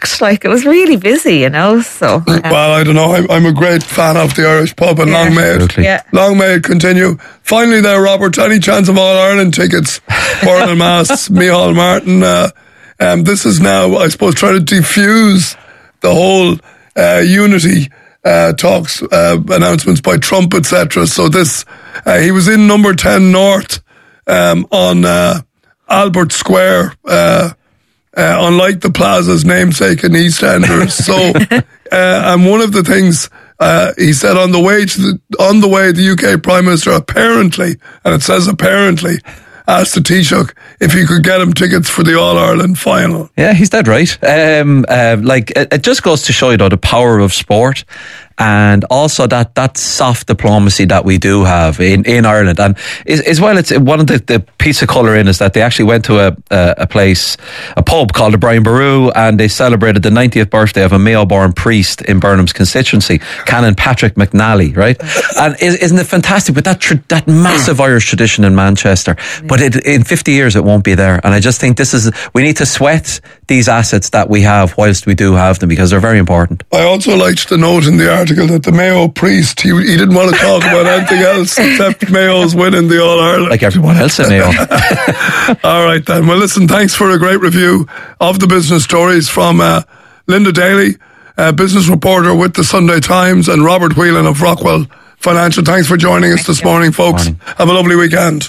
packed. Like, it was really busy, you know. So well, I don't know. I'm a great fan of the Irish pub, and long may it continue. Finally, there, Robert. Any chance of All Ireland tickets? Bernal Mass, Micheál Martin. This is now, I suppose, trying to defuse the whole unity talks, announcements by Trump, etc. So this, he was in number 10 North on Albert Square, unlike the Plaza's namesake in EastEnders. So, and one of the things he said on the way, the UK Prime Minister apparently, and it says apparently, asked the Taoiseach if he could get him tickets for the All-Ireland final. Yeah, he's dead right. It just goes to show you, though, the power of sport, and also that soft diplomacy that we do have in Ireland. And as well, it's one of the piece of colour in is that they actually went to a pub called the Brian Boru, and they celebrated the 90th birthday of a Mayo-born priest in Burnham's constituency, Canon Patrick McNally, right? And isn't it fantastic with that massive Irish tradition in Manchester? But in 50 years it won't be there. And I just think we need to sweat these assets that we have whilst we do have them, because they're very important. I also liked the note in the article that the Mayo priest, he didn't want to talk about anything else except Mayo's winning the All-Ireland. Like everyone else in Mayo. All right then. Well, listen, thanks for a great review of the business stories from Linda Daly, business reporter with the Sunday Times, and Robert Whelan of Rockwell Financial. Thanks for joining us this morning, folks. Have a lovely weekend.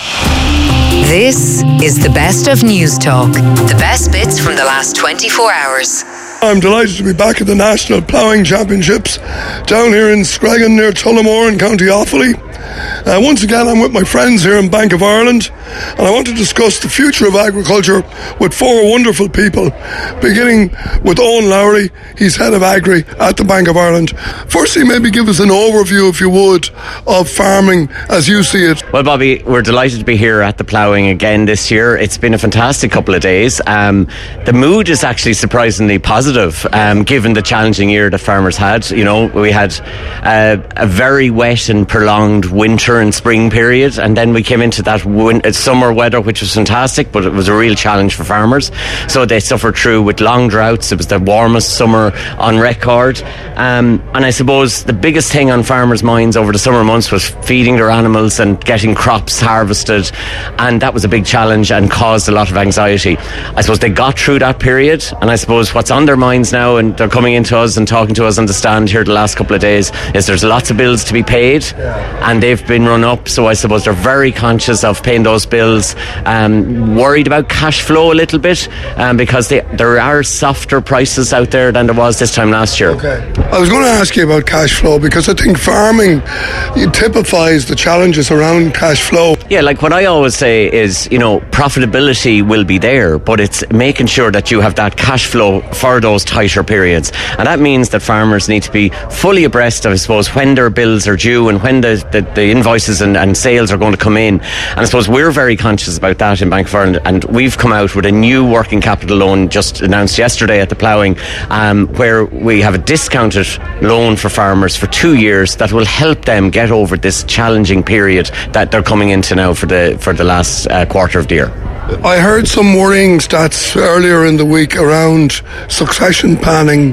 This is the best of News Talk. The best bits from the last 24 hours. I'm delighted to be back at the National Ploughing Championships down here in Screggan near Tullamore in County Offaly. Once again, I'm with my friends here in Bank of Ireland, and I want to discuss the future of agriculture with four wonderful people, beginning with Owen Lowry. He's head of Agri at the Bank of Ireland. Firstly, maybe give us an overview, if you would, of farming as you see it. Well, Bobby, we're delighted to be here at the ploughing again this year. It's been a fantastic couple of days. The mood is actually surprisingly positive, given the challenging year that farmers had. You know, we had a very wet and prolonged winter and spring period, and then we came into that summer weather, which was fantastic, but it was a real challenge for farmers. So they suffered through with long droughts. It was the warmest summer on record, and I suppose the biggest thing on farmers' minds over the summer months was feeding their animals and getting crops harvested, and that was a big challenge and caused a lot of anxiety. I suppose they got through that period, and I suppose what's on their minds now, and they're coming into us and talking to us on the stand here the last couple of days, is there's lots of bills to be paid, and they've been run up. So I suppose they're very conscious of paying those bills, worried about cash flow a little bit, because there are softer prices out there than there was this time last year. Okay. I was going to ask you about cash flow, because I think farming typifies the challenges around cash flow. Yeah, like what I always say is, you know, profitability will be there, but it's making sure that you have that cash flow for those tighter periods. And that means that farmers need to be fully abreast of, I suppose, when their bills are due and when the invoices and sales are going to come in. And I suppose we're very conscious about that in Bank of Ireland, and we've come out with a new working capital loan just announced yesterday at the ploughing, where we have a discounted loan for farmers for 2 years that will help them get over this challenging period that they're coming into now for the last quarter of the year. I heard some worrying stats earlier in the week around succession planning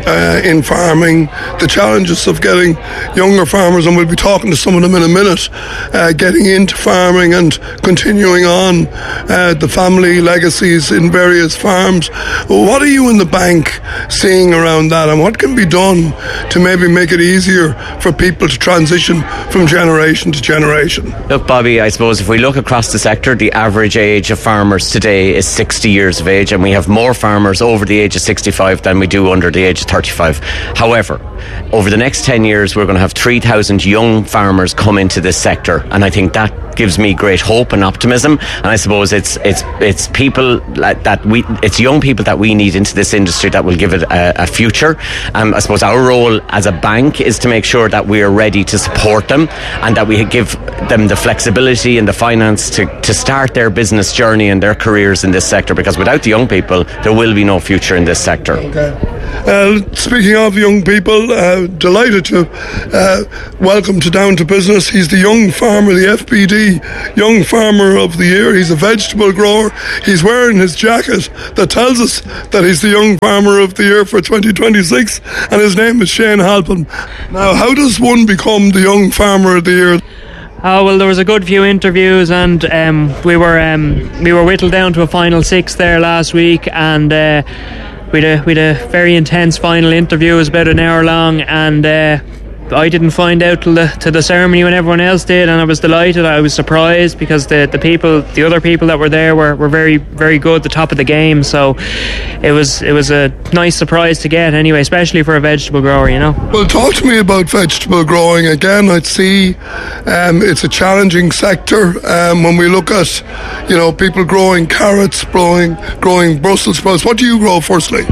in farming, the challenges of getting younger farmers, and we'll be talking to some of them in a minute, getting into farming and continuing on the family legacies in various farms. What are you in the bank seeing around that, and what can be done to maybe make it easier for people to transition from generation to generation? Look, Bobby, I suppose if we look across the sector, the average age of farmers today is 60 years of age, and we have more farmers over the age of 65 than we do under the age of 35. However, over the next 10 years, we're going to have 3,000 young farmers come into this sector, and I think that gives me great hope and optimism. And I suppose it's people it's young people that we need into this industry that will give it a future. I suppose our role as a bank is to make sure that we are ready to support them, and that we give them the flexibility and the finance to start their business journey and their careers in this sector, because without the young people, there will be no future in this sector. Speaking of young people, delighted to welcome to Down to Business. He's the Young Farmer, the FBD Young Farmer of the Year. He's a vegetable grower. He's wearing his jacket that tells us that he's the Young Farmer of the Year for 2026, and his name is Shane Halpin. Now, how does one become the Young Farmer of the Year? Oh, well, there was a good few interviews, and we were whittled down to a final 6 there last week, and we had a very intense final interview. It was about an hour long, and I didn't find out till the ceremony when everyone else did, and I was delighted. I was surprised because the other people that were there were very, very good, the top of the game. So it was a nice surprise to get anyway, especially for a vegetable grower, you know. Well, talk to me about vegetable growing. Again, I'd see it's a challenging sector when we look at, you know, people growing carrots, growing Brussels sprouts. What do you grow firstly?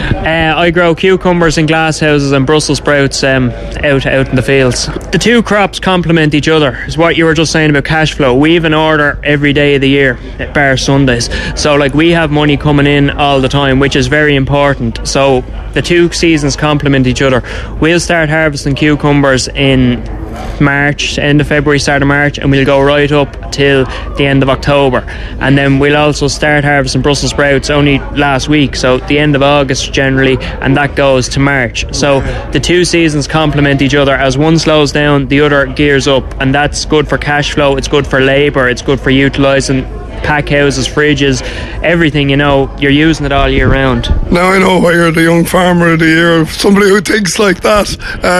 I grow cucumbers in glass houses and Brussels sprouts out in the fields. The two crops complement each other. Is what you were just saying about cash flow. We have an order every day of the year, bar Sundays. So like we have money coming in all the time, which is very important. So the two seasons complement each other. We'll start harvesting cucumbers in March, end of February, start of March, and we'll go right up till the end of October. And then we'll also start harvesting Brussels sprouts only last week, so the end of August generally, and that goes to March. So the two seasons complement each other. As one slows down, the other gears up, and that's good for cash flow, it's good for labour, it's good for utilising pack houses, fridges, everything, you know, you're using it all year round. Now I know why you're the Young Farmer of the Year. Somebody who thinks like that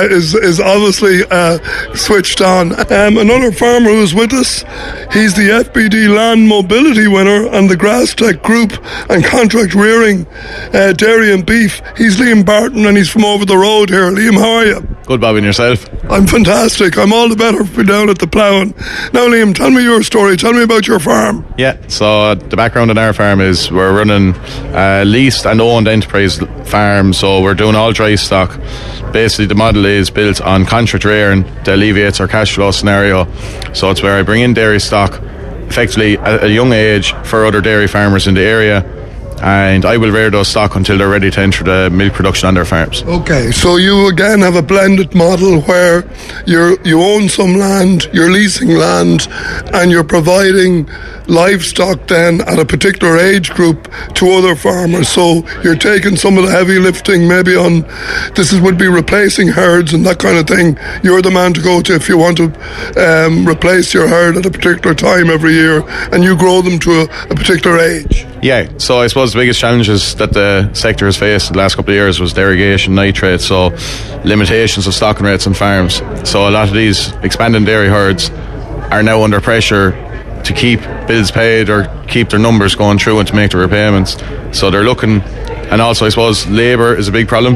is obviously switched on. Another farmer who's with us, he's the FBD Land Mobility winner and the GrassTech Group and Contract Rearing Dairy and Beef. He's Liam Barton, and he's from over the road here. Liam, how are you? Good, Bobby, and yourself? I'm fantastic. I'm all the better for down at the ploughing. Now, Liam, tell me your story. Tell me about your farm. Yeah, so the background on our farm is we're running leased and owned enterprise farm, so we're doing all dry stock. Basically, the model is built on contract rearing that alleviates our cash flow scenario. So it's where I bring in dairy stock effectively at a young age for other dairy farmers in the area, and I will rear those stock until they're ready to enter the milk production on their farms. Okay, so you again have a blended model where you own some land, you're leasing land, and you're providing livestock then at a particular age group to other farmers. So you're taking some of the heavy lifting, maybe on would be replacing herds and that kind of thing. You're the man to go to if you want to replace your herd at a particular time every year, and you grow them to a particular age. Yeah, so I suppose the biggest challenges that the sector has faced in the last couple of years was derogation, nitrate, so limitations of stocking rates on farms. So a lot of these expanding dairy herds are now under pressure to keep bills paid or keep their numbers going through and to make the repayments. So they're looking, and also I suppose labour is a big problem.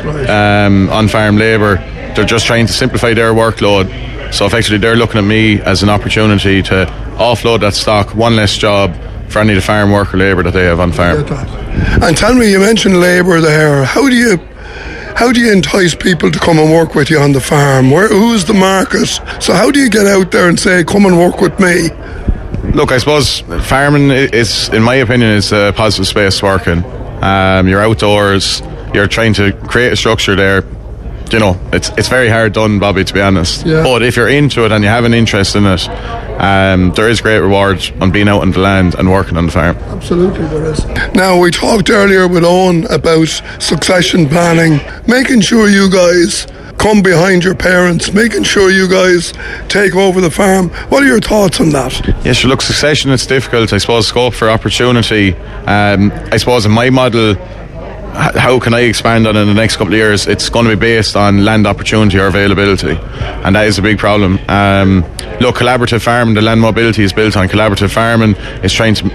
On farm labour, they're just trying to simplify their workload. So effectively they're looking at me as an opportunity to offload that stock, one less job for any of the farm worker labour that they have on farm. And tell me, you mentioned labour there. How do you entice people to come and work with you on the farm? Who's the market? So how do you get out there and say, come and work with me? Look, I suppose farming is, in my opinion, is a positive space to work in. You're outdoors, you're trying to create a structure there. You know, it's very hard done, Bobby, to be honest. Yeah. But if you're into it and you have an interest in it, there is great reward on being out on the land and working on the farm. Absolutely there is. Now, we talked earlier with Owen about succession planning, making sure you guys come behind your parents, making sure you guys take over the farm. What are your thoughts on that? Yes, look, succession, it's difficult. I suppose scope for opportunity. I suppose in my model, how can I expand on it in the next couple of years? It's going to be based on land opportunity or availability, and that is a big problem. Look, collaborative farming, the land mobility is built on collaborative farming. It's trying to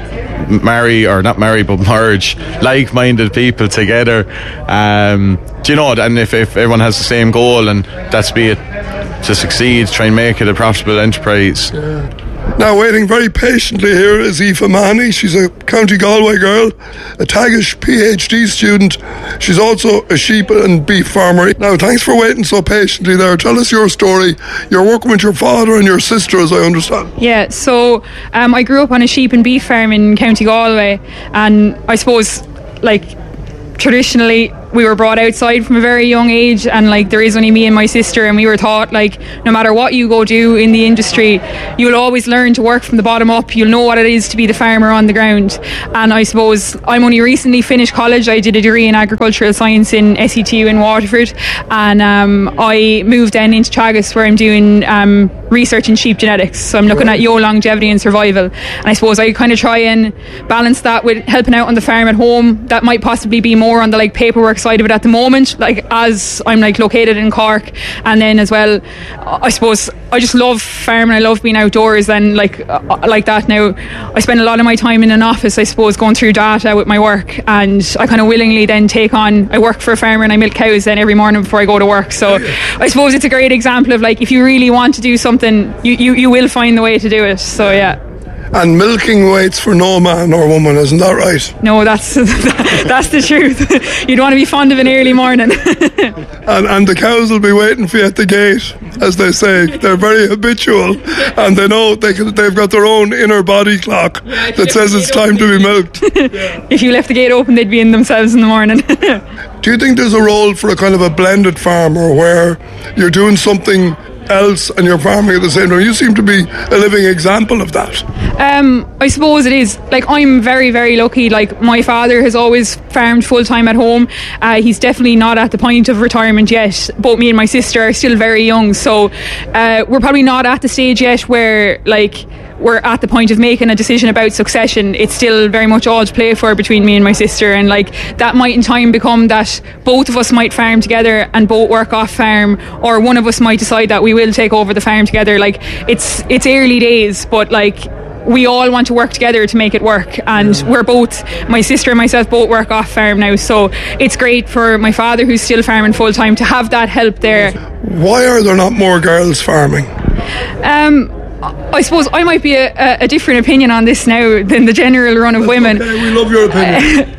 merge like-minded people together. Do you know, and if everyone has the same goal, and that's be it to succeed, try and make it a profitable enterprise. Yeah. Now, waiting very patiently here is Aoife Mahoney. She's a County Galway girl, a Tagish PhD student. She's also a sheep and beef farmer. Now, thanks for waiting so patiently there. Tell us your story. You're working with your father and your sister, as I understand. Yeah, so I grew up on a sheep and beef farm in County Galway, and I suppose, like, traditionally we were brought outside from a very young age, and like there is only me and my sister, and we were taught like no matter what you go do in the industry, you'll always learn to work from the bottom up. You'll know what it is to be the farmer on the ground. And I suppose I'm only recently finished college. I did a degree in agricultural science in SETU in Waterford, and I moved then into Teagasc, where I'm doing research in sheep genetics. So I'm looking at ewe longevity and survival, and I suppose I kind of try and balance that with helping out on the farm at home. That might possibly be more on the like paperwork side of it at the moment, like as I'm like located in Cork. And then as well, I suppose I just love farming. I love being outdoors, and like that now I spend a lot of my time in an office, I suppose, going through data with my work, and I kind of willingly then I work for a farmer and I milk cows then every morning before I go to work. So I suppose it's a great example of like if you really want to do something, you will find the way to do it. So yeah. And milking waits for no man or woman, isn't that right? No, that's the truth. You'd want to be fond of an early morning. and the cows will be waiting for you at the gate, as they say. They're very habitual, and they know they've got their own inner body clock that says it's time to be milked. If you left the gate open, they'd be in themselves in the morning. Do you think there's a role for a kind of a blended farmer where you're doing something else and you're farming at the same time? You seem to be a living example of that. I suppose it is. Like, I'm very, very lucky. Like, my father has always farmed full time at home. He's definitely not at the point of retirement yet. Both me and my sister are still very young, so we're probably not at the stage yet where like we're at the point of making a decision about succession. It's still very much all to play for between me and my sister, and like that might in time become that both of us might farm together and both work off farm, or one of us might decide that we will take over the farm together. Like it's early days, but like we all want to work together to make it work, and we're both, my sister and myself, both work off farm now, so it's great for my father, who's still farming full time, to have that help there. Why are there not more girls farming? I suppose I might be a different opinion on this now than the general run of women. Okay, we love your opinion.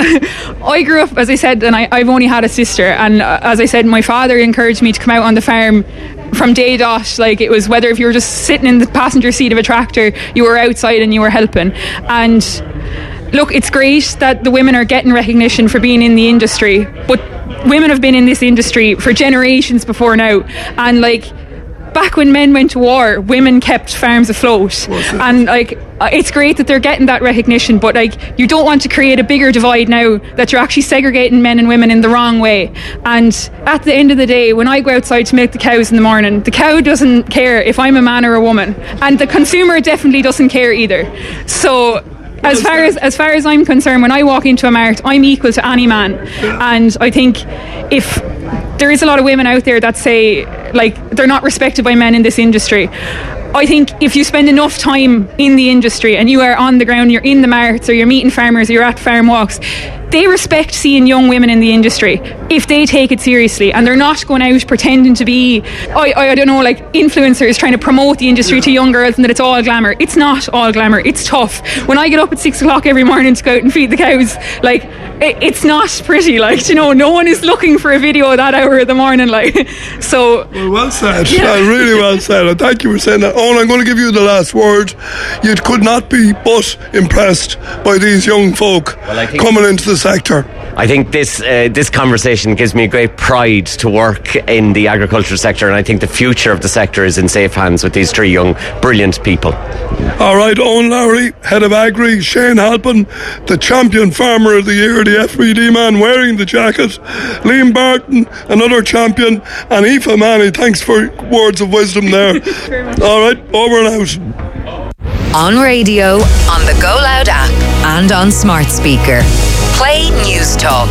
I grew up, as I said, and I've only had a sister, and as I said, my father encouraged me to come out on the farm from day dot. Like, it was whether if you were just sitting in the passenger seat of a tractor, you were outside and you were helping. And look, it's great that the women are getting recognition for being in the industry, but women have been in this industry for generations before now, and like back when men went to war, women kept farms afloat, and like it's great that they're getting that recognition, but like you don't want to create a bigger divide now that you're actually segregating men and women in the wrong way. And at the end of the day, when I go outside to milk the cows in the morning, the cow doesn't care if I'm a man or a woman, and the consumer definitely doesn't care either. So as far as I'm concerned, when I walk into a mart, I'm equal to any man. And I think if there is a lot of women out there that say like they're not respected by men in this industry, I think if you spend enough time in the industry and you are on the ground, you're in the marts or you're meeting farmers or you're at farm walks, they respect seeing young women in the industry if they take it seriously, and they're not going out pretending to be I don't know, like influencers trying to promote the industry to young girls and that it's all glamour. It's not all glamour. It's tough. When I get up at 6 o'clock every morning to go out and feed the cows, like it's not pretty. Like, you know, no one is looking for a video at that hour of the morning. Like, so well said. Yeah. Really well said, and thank you for saying that. Owen, I'm going to give you the last word. You could not be but impressed by these young folk coming into the sector. I think this conversation gives me a great pride to work in the agriculture sector, and I think the future of the sector is in safe hands with these three young, brilliant people. All right, Owen Lowry, Head of Agri, Shane Halpin, the Champion Farmer of the Year, the FBD man wearing the jacket, Liam Barton, another champion, and Aoife Mahoney, thanks for words of wisdom there. All right, over and out. On radio, on the Go Loud app, and on smart speaker. Play News Talk.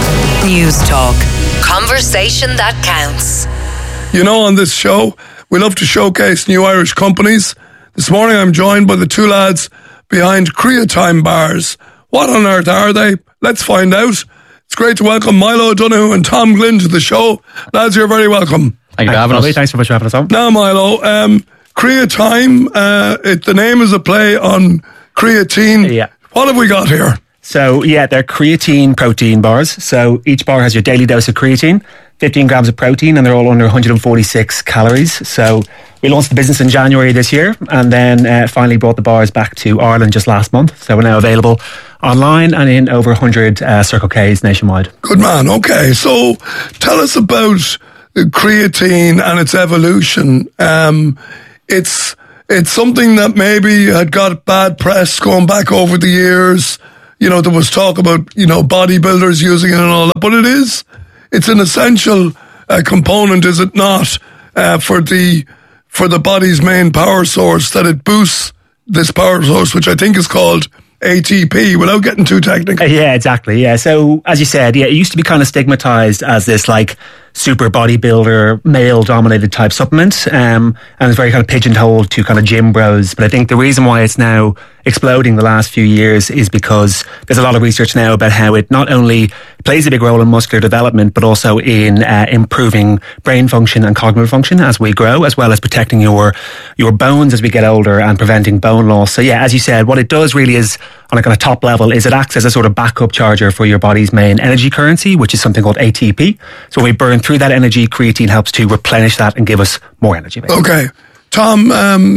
News Talk. Conversation that counts. You know, on this show, we love to showcase new Irish companies. This morning I'm joined by the two lads behind Creatime Bars. What on earth are they? Let's find out. It's great to welcome Milo Donoghue and Tom Glynn to the show. Lads, you're very welcome. Thank you for having us. Thanks so much for having us on. Now, Milo, Creatime. The name is a play on creatine. Yeah. What have we got here? So, they're creatine protein bars. So each bar has your daily dose of creatine, 15 grams of protein, and they're all under 146 calories. So we launched the business in January this year, and then finally brought the bars back to Ireland just last month. So we're now available online and in over 100 Circle K's nationwide. Good man. Okay, so tell us about creatine and its evolution. It's something that maybe had got bad press going back over the years. You know, there was talk about, bodybuilders using it and all that, but it's an essential component, is it not, for the body's main power source, that it boosts this power source, which I think is called ATP, without getting too technical. Yeah, exactly. Yeah. So as you said, it used to be kind of stigmatized as this like super bodybuilder, male dominated type supplement, and it's very kind of pigeonholed to kind of gym bros. But I think the reason why it's now exploding the last few years is because there's a lot of research now about how it not only plays a big role in muscular development, but also in improving brain function and cognitive function as we grow, as well as protecting your bones as we get older and preventing bone loss. So as you said, what it does really is, on a kind of top level, is it acts as a sort of backup charger for your body's main energy currency, which is something called ATP. So when we burn through that energy, creatine helps to replenish that and give us more energy. Basically. Okay. Tom,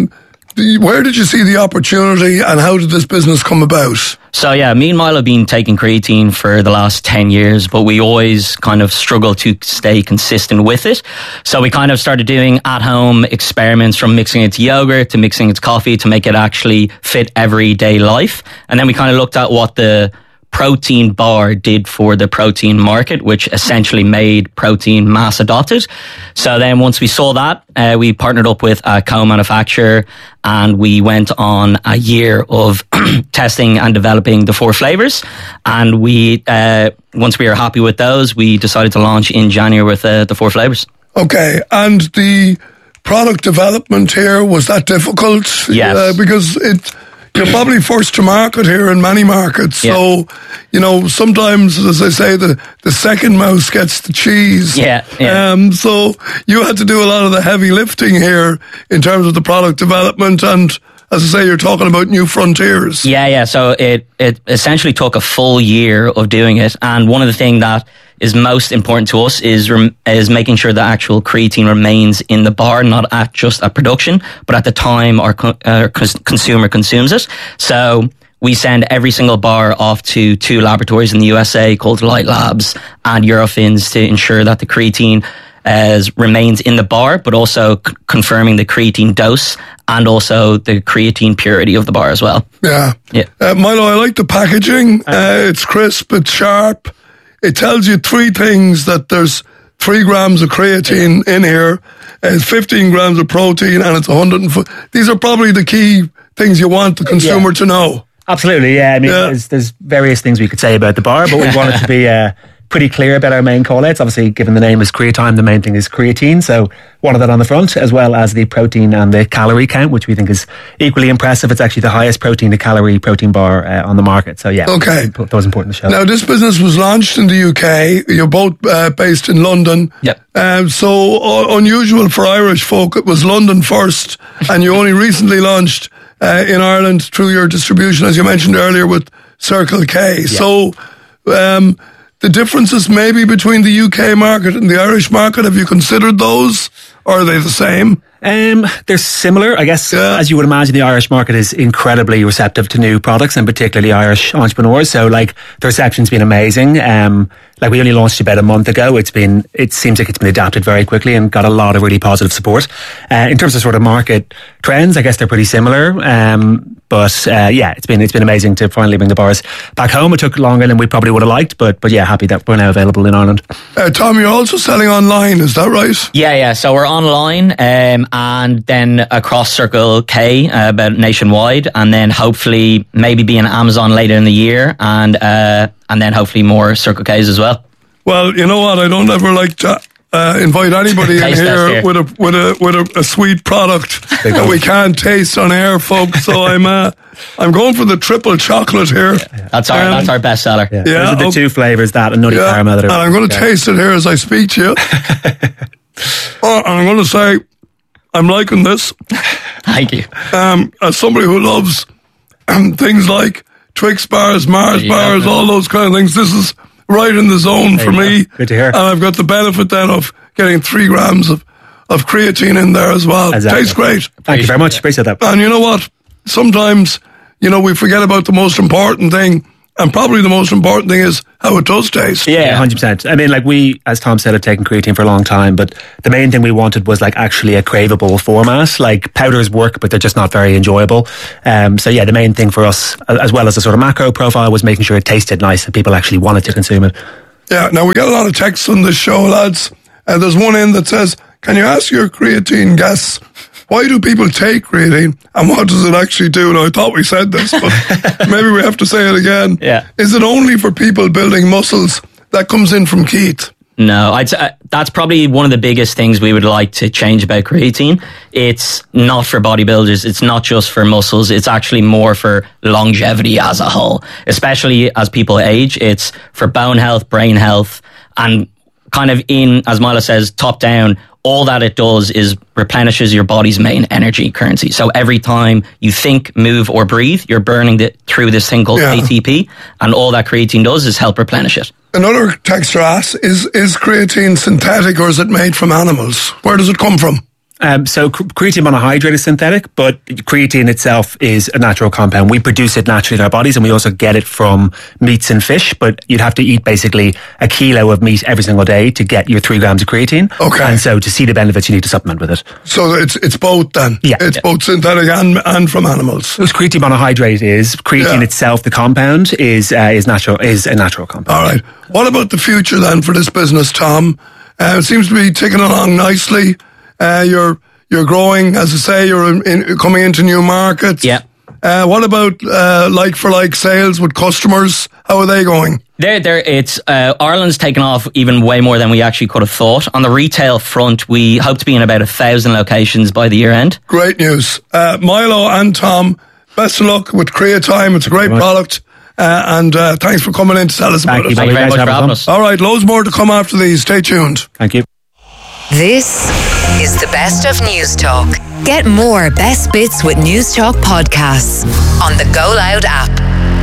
where did you see the opportunity and how did this business come about? So me and Milo have been taking creatine for the last 10 years, but we always kind of struggle to stay consistent with it. So we kind of started doing at-home experiments, from mixing it to yogurt to mixing it to coffee, to make it actually fit everyday life. And then we kind of looked at what the protein bar did for the protein market, which essentially made protein mass adopted. So then once we saw that, we partnered up with a co-manufacturer, and we went on a year of testing and developing the 4 flavors. And we, once we were happy with those, we decided to launch in January with the 4 flavors. Okay, and the product development here, was that difficult? Yes. Because you're probably first to market here in many markets. Yeah. So, sometimes, as I say, the second mouse gets the cheese. Yeah. So you had to do a lot of the heavy lifting here in terms of the product development, and as I say, you're talking about new frontiers. Yeah. So it essentially took a full year of doing it. And one of the things that is most important to us is making sure the actual creatine remains in the bar, not just at production, but at the time our consumer consumes it. So we send every single bar off to 2 laboratories in the USA called Light Labs and Eurofins to ensure that the creatine remains in the bar, but also confirming the creatine dose and also the creatine purity of the bar as well. Yeah. Milo, I like the packaging. It's crisp, it's sharp. It tells you 3 things: that there's 3 grams of creatine in here, 15 grams of protein, and it's 140. These are probably the key things you want the consumer to know. Absolutely, yeah. I mean, there's various things we could say about the bar, but we want it to be pretty clear about our main call-outs. Obviously, given the name is Creatime, the main thing is creatine, so one of that on the front, as well as the protein and the calorie count, which we think is equally impressive. It's actually the highest protein to calorie protein bar on the market. So okay. That was important to show. Now, this business was launched in the UK. You're both based in London. Yep. So unusual for Irish folk, it was London first, and you only recently launched in Ireland through your distribution, as you mentioned earlier, with Circle K. Yep. So the differences maybe between the UK market and the Irish market, have you considered those, or are they the same? They're similar, I guess. As you would imagine, the Irish market is incredibly receptive to new products, and particularly Irish entrepreneurs. So, the reception's been amazing. We only launched about a month ago. It seems like it's been adapted very quickly and got a lot of really positive support. In terms of sort of market trends, I guess they're pretty similar. But it's been amazing to finally bring the bars back home. It took longer than we probably would have liked, but happy that we're now available in Ireland. Tom, you're also selling online, is that right? Yeah. So we're online, and then across Circle K, about nationwide, and then hopefully maybe be on Amazon later in the year, and then hopefully more Circle K's as well. Well, you know what? I don't ever like to invite anybody in here with a sweet product that we can't taste on air, folks. So I'm going for the triple chocolate here. That's our best seller. Yeah. Those are the 2 flavors, that and nutty caramel. And I'm going to taste it here as I speak to you. And I'm going to say, I'm liking this. Thank you. As somebody who loves things like Twix bars, Mars bars, all those kind of things, this is right in the zone for me. Good to hear. And I've got the benefit then of getting 3 grams of creatine in there as well. Exactly. Tastes great. Thank you very much. Appreciate that. And you know what? Sometimes, we forget about the most important thing. And probably the most important thing is how it does taste. Yeah, 100%. I mean, like we, as Tom said, have taken creatine for a long time, but the main thing we wanted was like actually a craveable format. Like powders work, but they're just not very enjoyable. So yeah, the main thing for us, as well as the sort of macro profile, was making sure it tasted nice and people actually wanted to consume it. Yeah, now we get a lot of texts on this show, lads. There's one in that says, can you ask your creatine guests, why do people take creatine and what does it actually do? Now, I thought we said this, but maybe we have to say it again. Yeah. Is it only for people building muscles that comes in from Keith? No, that's probably one of the biggest things we would like to change about creatine. It's not for bodybuilders. It's not just for muscles. It's actually more for longevity as a whole, especially as people age. It's for bone health, brain health, and kind of as Milo says, top down, all that it does is replenishes your body's main energy currency. So every time you think, move, or breathe, you're burning through this thing called ATP, and all that creatine does is help replenish it. Another texter asks, is creatine synthetic or is it made from animals? Where does it come from? So creatine monohydrate is synthetic, but creatine itself is a natural compound. We produce it naturally in our bodies, and we also get it from meats and fish, but you'd have to eat basically a kilo of meat every single day to get your 3 grams of creatine. Okay. And so to see the benefits, you need to supplement with it. So it's both then? Yeah. It's both synthetic and from animals? Because creatine monohydrate is, creatine itself, the compound, is a natural compound. All right. What about the future then for this business, Tom? It seems to be ticking along nicely. You're growing, as I say, you're coming into new markets. Yeah. What about like-for-like sales with customers? How are they going? Ireland's taken off even way more than we actually could have thought. On the retail front, we hope to be in about 1,000 locations by the year end. Great news. Milo and Tom, best of luck with Creatime. It's a great product. And thanks for coming in to tell us about it. Thank you very much for having us. All right, loads more to come after these. Stay tuned. Thank you. This is the best of News Talk. Get more best bits with News Talk podcasts on the Go Loud app.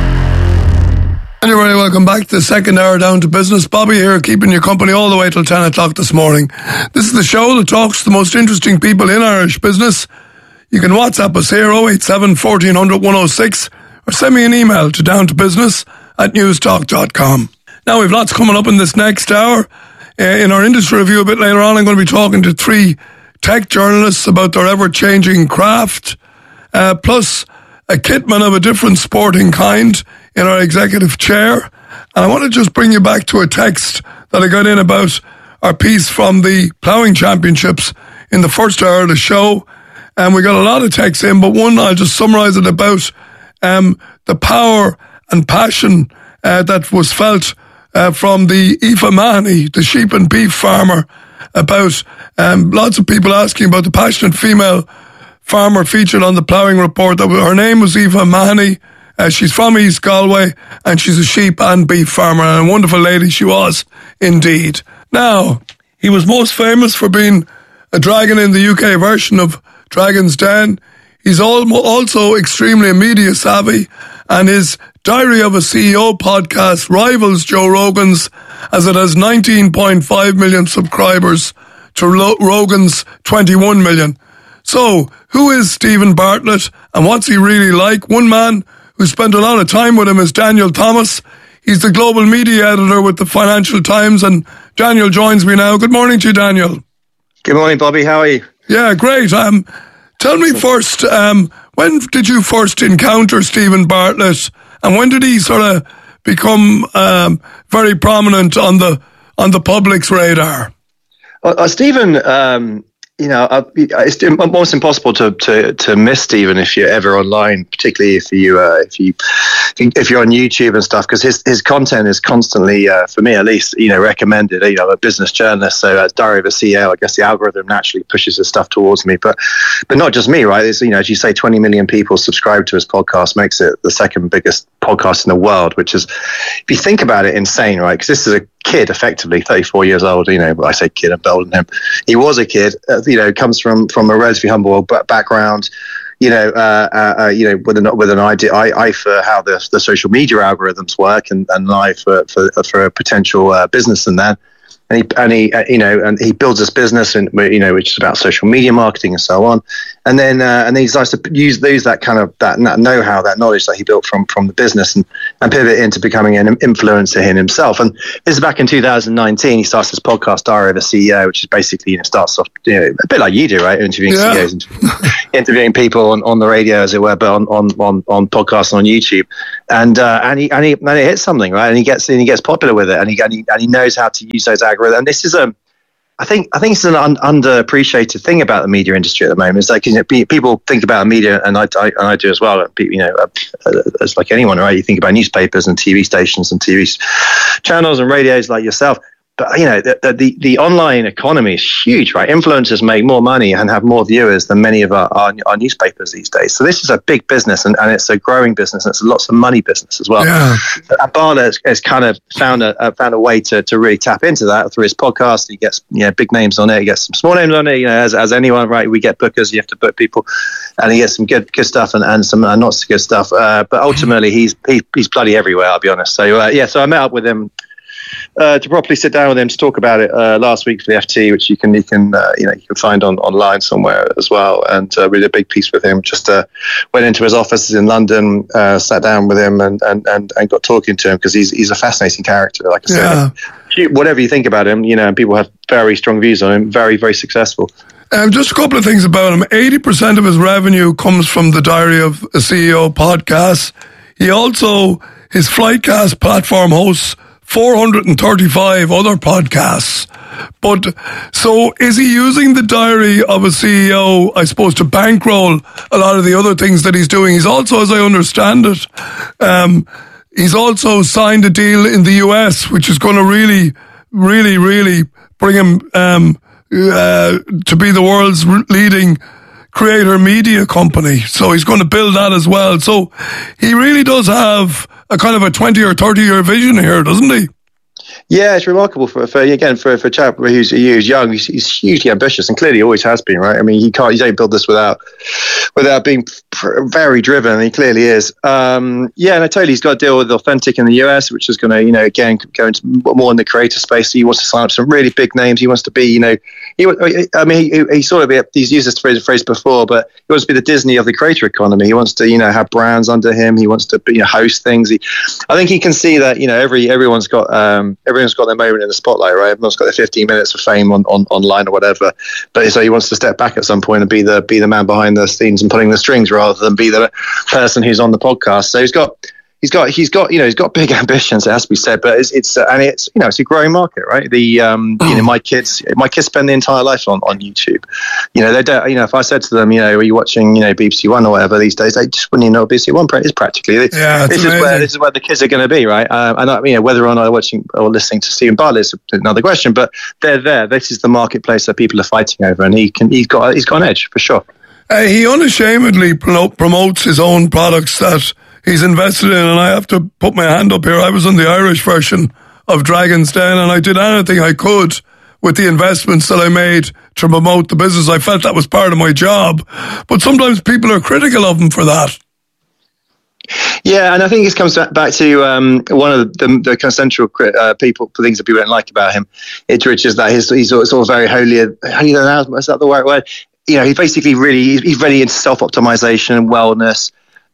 And you're very welcome back to the second hour Down to Business. Bobby here, keeping you company all the way till 10 o'clock this morning. This is the show that talks to the most interesting people in Irish business. You can WhatsApp us here, 087 1400 106, or send me an email to downtobusiness@newstalk.com. Now, we've lots coming up in this next hour. In our industry review a bit later on, I'm going to be talking to 3 tech journalists about their ever-changing craft, plus a kitman of a different sporting kind in our executive chair. And I want to just bring you back to a text that I got in about our piece from the Ploughing Championships in the first hour of the show. And we got a lot of texts in, but one, I'll just summarise it about the power and passion that was felt from the Aoife Mahoney, the sheep and beef farmer, about lots of people asking about the passionate female farmer featured on the Ploughing Report. Her name was Aoife Mahoney. She's from East Galway, and she's a sheep and beef farmer, and a wonderful lady she was, indeed. Now, he was most famous for being a dragon in the UK version of Dragon's Den. He's also extremely media savvy, and his Diary of a CEO podcast rivals Joe Rogan's, as it has 19.5 million subscribers to Rogan's 21 million. So, who is Stephen Bartlett, and what's he really like? One man who spent a lot of time with him is Daniel Thomas. He's the global media editor with the Financial Times, and Daniel joins me now. Good morning to you, Daniel. Good morning, Bobby. How are you? Yeah, great. Tell me first, when did you first encounter Stephen Bartlett, and when did he sort of become very prominent on the public's radar? Stephen, it's almost impossible to miss Stephen if you're ever online, particularly if you're on YouTube and stuff, because his content is constantly, for me at least, recommended. I'm a business journalist, so as Diary of a CEO, I guess the algorithm naturally pushes his stuff towards me. But not just me, right? There's, as you say, 20 million people subscribe to his podcast, makes it the second biggest podcast in the world, which is, if you think about it, insane, right? Because this is a kid, effectively 34 years old. I say kid, I'm older than him. He was a kid. Comes from a relatively humble background. with an eye for how the social media algorithms work, and an eye for a potential business in that. And he builds this business, which is about social media marketing and so on. And then he starts to use that kind of that know-how, that knowledge that he built from the business, and pivot into becoming an influencer himself. And this is back in 2019. He starts this podcast, Diary of a CEO, which is basically starts off a bit like you do, right? Interviewing CEOs, interviewing people on the radio, as it were, but on podcasts and on YouTube. And he hits something, right? And he gets popular with it, and he knows how to use those algorithms. And this is I think it's an underappreciated thing about the media industry at the moment. It's like, people think about media, and I do as well. It's like anyone, right? You think about newspapers and TV stations and TV channels and radios like yourself. But the online economy is huge, right? Influencers make more money and have more viewers than many of our newspapers these days. So this is a big business, and it's a growing business, and it's lots of money business as well. Yeah. Bartlett has kind of found a way to really tap into that through his podcast. He gets big names on it. He gets some small names on it. As anyone, right? We get bookers. You have to book people, and he gets some good stuff and some not so good stuff. But ultimately, he's bloody everywhere. I'll be honest. So so I met up with him to properly sit down with him to talk about it last week for the FT, which you can find online somewhere as well. And we did a big piece with him. Just went into his offices in London, sat down with him, and got talking to him, because he's a fascinating character. Like I said, whatever you think about him, and people have very strong views on him. Very, very successful. Just a couple of things about him. 80% of his revenue comes from the Diary of a CEO podcast. He also, his Flightcast platform hosts 435 other podcasts. But so is he using the Diary of a CEO, I suppose, to bankroll a lot of the other things that he's doing? He's also, as I understand it, he's also signed a deal in the US, which is going to really, really, really bring him to be the world's leading creator media company. So he's going to build that as well. So he really does have a kind of a 20 or 30 year vision here, doesn't he? Yeah, it's remarkable for a chap who's young. He's hugely ambitious, and clearly always has been, right? I mean, you don't build this without being very driven, and he clearly is. And I totally, he's got a deal with Authentic in the US, which is going to, again, go into more in the creator space. He wants to sign up some really big names. He wants to be, he's used this phrase before, but he wants to be the Disney of the creator economy. He wants to, have brands under him. He wants to host things. I think he can see that, everyone's got their moment in the spotlight, right? Everyone's got their 15 minutes of fame online or whatever. But so he wants to step back at some point and be the man behind the scenes and pulling the strings, rather than be the person who's on the podcast. So he's got big ambitions, it has to be said, but it's a growing market, right? My kids spend the entire life on YouTube. They don't, if I said to them, are you watching, BBC One or whatever these days, they just wouldn't even know what BBC One is practically. This is where the kids are going to be, right? Whether or not they're watching or listening to Stephen Bartlett is another question, but they're there. This is the marketplace that people are fighting over, and he's got an edge for sure. He unashamedly promotes his own products that he's invested in, and I have to put my hand up here. I was on the Irish version of Dragon's Den, and I did anything I could with the investments that I made to promote the business. I felt that was part of my job, but sometimes people are critical of him for that. Yeah, and I think this comes back to one of the kind of central things that people don't like about him, which is that he's sort of very holier than thou. Is that the right word? He's basically he's really into self-optimization and wellness.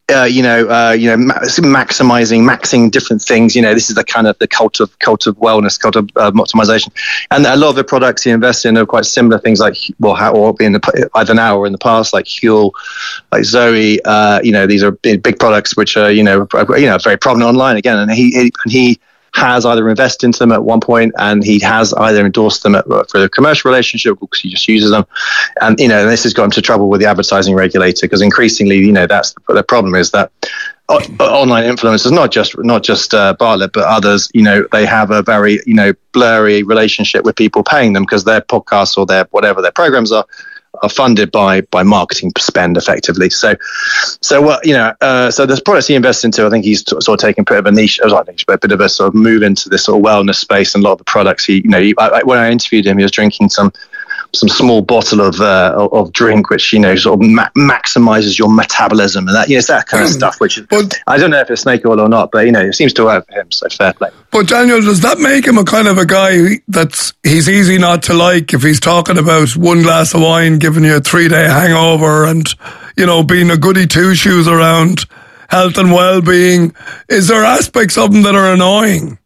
Maxing different things. This is the kind of the cult of wellness, cult of optimization, and a lot of the products he invests in are quite similar things, like either now or in the past, like Huel, like Zoe. These are big products which are very prominent online again, and he has either invested into them at one point, and he has either endorsed them for a commercial relationship because he just uses them. And, this has got him to trouble with the advertising regulator, because increasingly, that's the problem, is that online influencers, not just Bartlett, but others, they have a very, blurry relationship with people paying them, because their podcasts or their programs are funded by marketing spend effectively. So the products he invests into, I think he's sort of taking a bit of a niche, a bit of a sort of move into this sort of wellness space. And a lot of the products when I interviewed him, he was drinking some small bottle of drink, which sort of maximizes your metabolism, and that it's that kind of stuff. Which I don't know if it's snake oil or not, but it seems to work for him. So fair play. But Daniel, does that make him a kind of a guy he's easy not to like if he's talking about one glass of wine giving you a 3-day hangover and being a goody two shoes around health and well-being? Is there aspects of him that are annoying?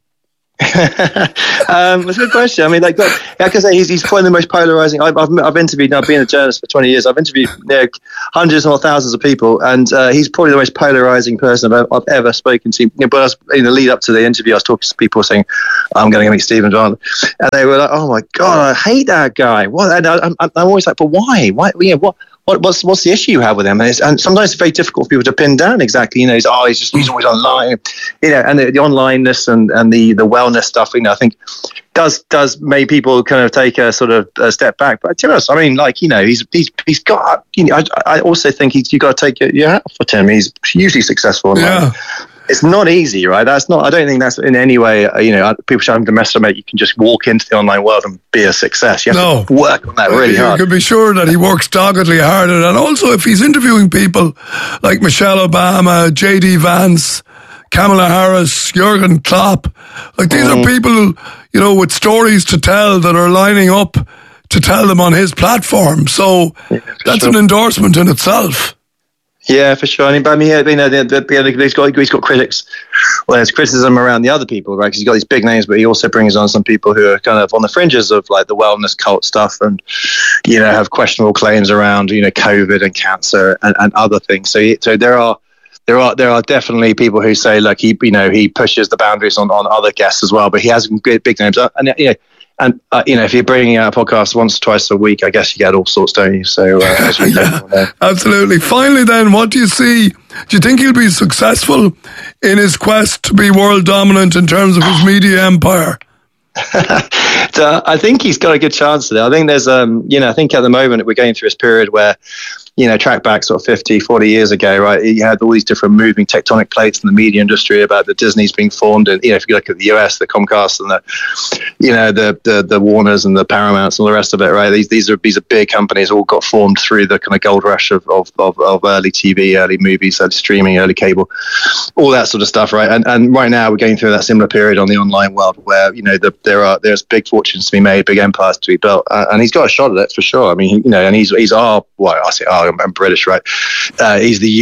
It's a good question. I mean, like I say, he's probably the most polarizing. I've interviewed, now being a journalist for 20 years, I've interviewed hundreds or thousands of people, and he's probably the most polarizing person I've ever spoken to. But in the lead up to the interview, I was talking to people saying, I'm going to meet Stephen Bartlett, and they were like, oh my God, I hate that guy. What? And I'm always like, but why? Why? What's the issue you have with him? And sometimes it's very difficult for people to pin down exactly. He's always online. And the onlineness and the wellness stuff. I think does make people kind of take a sort of a step back. But to us, I mean, he's got. I also think you got to take your hat off for Tim. He's hugely successful online. Yeah. It's not easy, right? That's not. I don't think that's in any way. People should underestimate. You can just walk into the online world and be a success. You have to work on that really hard. You can be sure that he works doggedly hard at it. And also, if he's interviewing people like Michelle Obama, J.D. Vance, Kamala Harris, Jurgen Klopp, these are people, with stories to tell that are lining up to tell them on his platform. So that's an endorsement in itself. Yeah, for sure. He's got critics. Well, there's criticism around the other people, right? Because he's got these big names, but he also brings on some people who are kind of on the fringes of the wellness cult stuff, and have questionable claims around COVID and cancer and other things. So there are definitely people who say, look, he pushes the boundaries on other guests as well, but he has big names. And if you're bringing out a podcast once or twice a week, I guess you get all sorts, don't you? So, absolutely. Finally, then, what do you see? Do you think he'll be successful in his quest to be world dominant in terms of his media empire? I think he's got a good chance there. I think there's, I think at the moment we're going through this period where, track back sort of 50, 40 years ago, right? You had all these different moving tectonic plates in the media industry about the Disney's being formed. And, if you look at the US, the Comcast and the Warners and the Paramounts and all the rest of it, right? These are big companies all got formed through the kind of gold rush of early TV, early movies, early streaming, early cable, all that sort of stuff, right? And right now we're going through that similar period on the online world where, there's big fortunes to be made, big empires to be built. And he's got a shot at it for sure. I mean, and he's I'm British, right? He's the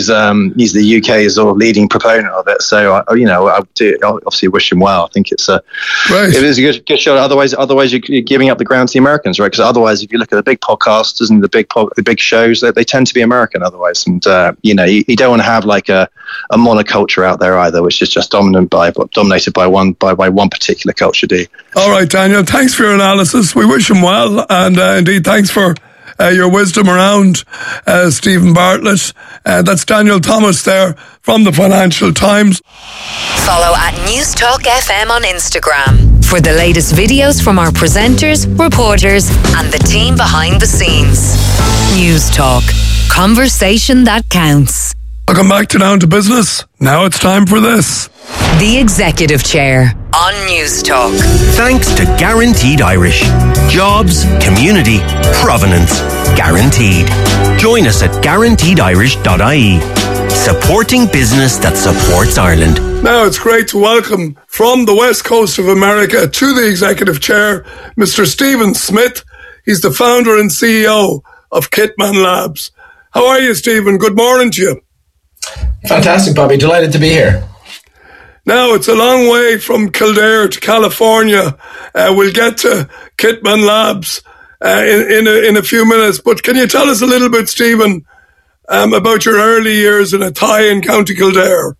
UK's sort of leading proponent of it. So I obviously wish him well. I think it is a good shot. Otherwise you're giving up the ground to the Americans, right? Because otherwise, if you look at the big podcasters and the big shows, they tend to be American otherwise. And you don't want to have a monoculture out there either, which is just dominated by one particular culture. All right, Daniel. Thanks for your analysis. We wish him well, and indeed, thanks for your wisdom around Stephen Bartlett. That's Daniel Thomas there from the Financial Times. Follow at News Talk FM on Instagram for the latest videos from our presenters, reporters, and the team behind the scenes. News Talk. Conversation that counts. Welcome back to Down to Business. Now it's time for this. The Executive Chair on News Talk. Thanks to Guaranteed Irish. Jobs, community, provenance. Guaranteed. Join us at guaranteedirish.ie. Supporting business that supports Ireland. Now it's great to welcome from the west coast of America to the Executive Chair, Mr. Stephen Smith. He's the founder and CEO of Kitman Labs. How are you, Stephen? Good morning to you. Fantastic, Bobby. Delighted to be here. Now, it's a long way from Kildare to California. We'll get to Kitman Labs in a few minutes. But can you tell us a little bit, Stephen, about your early years in Athy in County Kildare?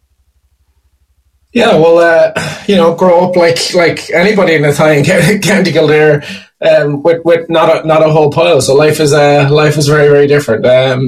Yeah, well, grow up like anybody in Athy in County Kildare, with not a whole pile. So life is very, very different.